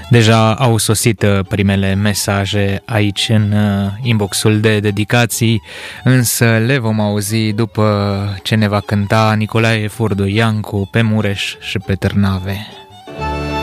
Deja au sosit primele mesaje aici în inboxul de dedicații, însă le vom auzi după ce ne va cânta Nicolae Furdu Iancu pe Mureș și pe Târnave.